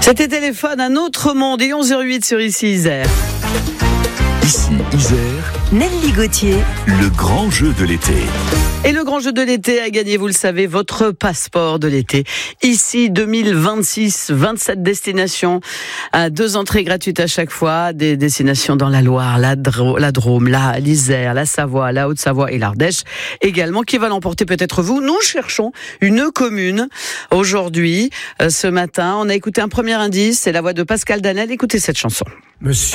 C'était Téléphone, un autre monde, et 11h08 sur Ici Isère. Ici Isère, Nelly Gauthier. le grand jeu de l'été. Et le grand jeu de l'été a gagné, vous le savez, votre passeport de l'été. Ici, 2026, 27 destinations, 2 entrées gratuites à chaque fois, des destinations dans la Loire, la Drôme, l'Isère, la Savoie, la Haute-Savoie et l'Ardèche également, qui va l'emporter peut-être vous. Nous cherchons une commune aujourd'hui. Ce matin, on a écouté un premier indice, c'est la voix de Pascal Danel. Écoutez cette chanson. Monsieur